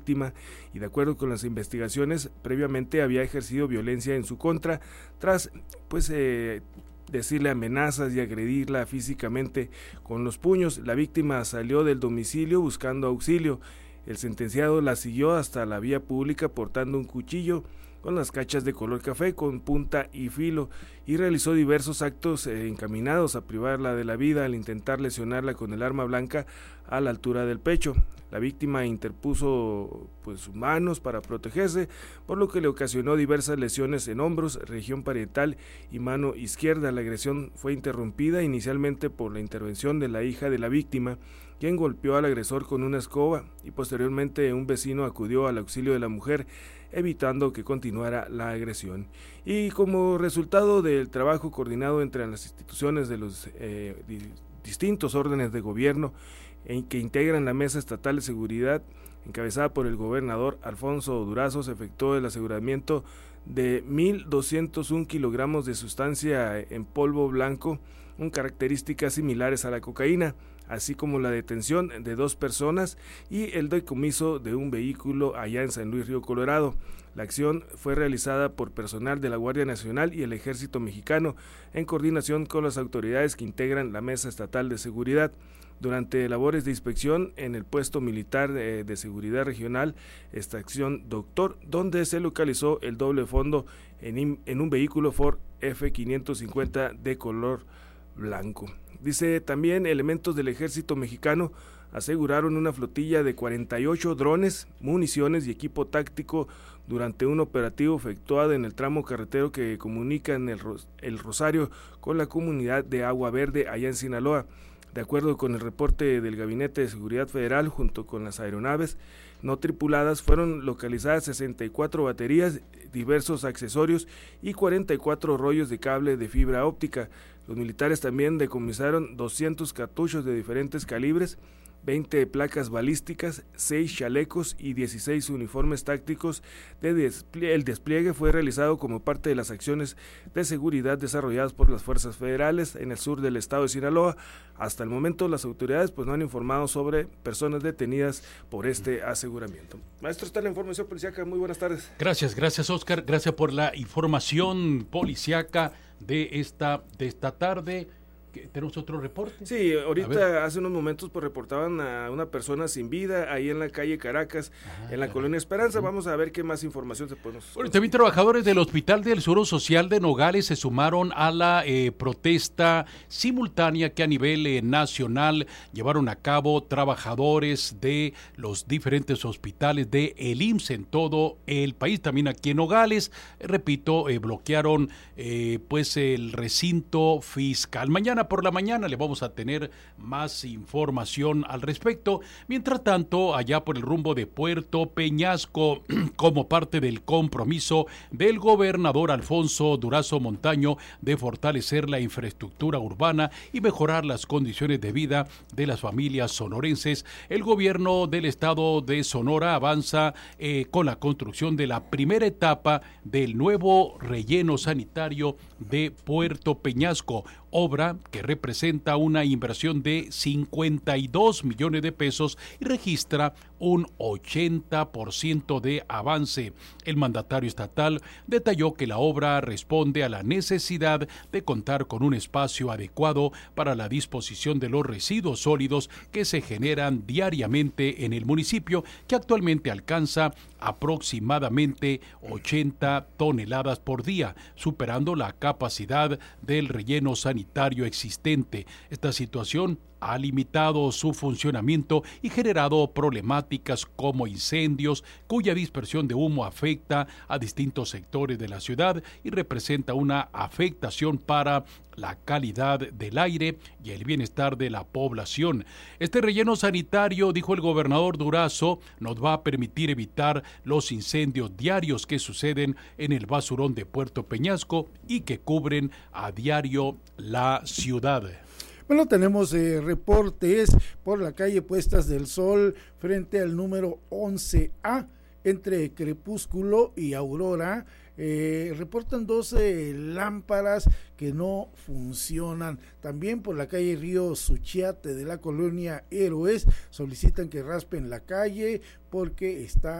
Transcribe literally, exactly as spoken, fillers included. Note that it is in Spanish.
víctima y de acuerdo con las investigaciones previamente había ejercido violencia en su contra tras pues eh, decirle amenazas y agredirla físicamente con los puños. La víctima salió del domicilio buscando auxilio. El sentenciado la siguió hasta la vía pública portando un cuchillo con las cachas de color café con punta y filo y realizó diversos actos eh, encaminados a privarla de la vida al intentar lesionarla con el arma blanca a la altura del pecho. La víctima interpuso pues sus manos para protegerse, por lo que le ocasionó diversas lesiones en hombros, región parietal y mano izquierda. La agresión fue interrumpida inicialmente por la intervención de la hija de la víctima, quien golpeó al agresor con una escoba y posteriormente un vecino acudió al auxilio de la mujer, evitando que continuara la agresión. Y como resultado del trabajo coordinado entre las instituciones de los eh, di- distintos órdenes de gobierno en que integran la Mesa Estatal de Seguridad, encabezada por el gobernador Alfonso Durazo, se efectuó el aseguramiento de mil doscientos un kilogramos de sustancia en polvo blanco con características similares a la cocaína, así como la detención de dos personas y el decomiso de un vehículo allá en San Luis Río Colorado. La acción fue realizada por personal de la Guardia Nacional y el Ejército Mexicano en coordinación con las autoridades que integran la Mesa Estatal de Seguridad. Durante labores de inspección en el puesto militar de, de seguridad regional, estación Doctor, donde se localizó el doble fondo en, en un vehículo Ford F quinientos cincuenta de color blanco. Dice también elementos del ejército mexicano aseguraron una flotilla de cuarenta y ocho drones, municiones y equipo táctico durante un operativo efectuado en el tramo carretero que comunica en el, el Rosario con la comunidad de Agua Verde allá en Sinaloa. De acuerdo con el reporte del Gabinete de Seguridad Federal, junto con las aeronaves no tripuladas, fueron localizadas sesenta y cuatro baterías, diversos accesorios y cuarenta y cuatro rollos de cable de fibra óptica. Los militares también decomisaron doscientos cartuchos de diferentes calibres, veinte placas balísticas, seis chalecos y dieciséis uniformes tácticos. De despliegue, el despliegue fue realizado como parte de las acciones de seguridad desarrolladas por las fuerzas federales en el sur del estado de Sinaloa. Hasta el momento las autoridades pues no han informado sobre personas detenidas por este aseguramiento. Maestro, está la información policíaca. Muy buenas tardes. Gracias, gracias Oscar, gracias por la información policíaca de esta, de esta tarde. ¿Tenemos otro reporte? Sí, ahorita hace unos momentos pues reportaban a una persona sin vida ahí en la calle Caracas, ah, en la colonia Esperanza. Vamos a ver qué más información se puede. Bueno, también trabajadores del Hospital del Seguro Social de Nogales se sumaron a la eh, protesta simultánea que a nivel eh, nacional llevaron a cabo trabajadores de los diferentes hospitales de el I M S S en todo el país, también aquí en Nogales. Eh, repito, eh, bloquearon eh, pues el recinto fiscal. Mañana por la mañana le vamos a tener más información al respecto. Mientras tanto, allá por el rumbo de Puerto Peñasco, como parte del compromiso del gobernador Alfonso Durazo Montaño de fortalecer la infraestructura urbana y mejorar las condiciones de vida de las familias sonorenses, el gobierno del estado de Sonora avanza eh, con la construcción de la primera etapa del nuevo relleno sanitario de Puerto Peñasco, obra que representa una inversión de cincuenta y dos millones de pesos y registra un ochenta por ciento de avance. El mandatario estatal detalló que la obra responde a la necesidad de contar con un espacio adecuado para la disposición de los residuos sólidos que se generan diariamente en el municipio, que actualmente alcanza aproximadamente ochenta toneladas por día, superando la capacidad del relleno sanitario existente. Esta situación ha limitado su funcionamiento y generado problemáticas como incendios, cuya dispersión de humo afecta a distintos sectores de la ciudad y representa una afectación para la calidad del aire y el bienestar de la población. Este relleno sanitario, dijo el gobernador Durazo, nos va a permitir evitar los incendios diarios que suceden en el basurón de Puerto Peñasco y que cubren a diario la ciudad. Bueno, tenemos eh, reportes por la calle Puestas del Sol frente al número once A, entre Crepúsculo y Aurora. Eh, reportan doce lámparas que no funcionan. También por la calle Río Suchiate de la colonia Héroes solicitan que raspen la calle porque está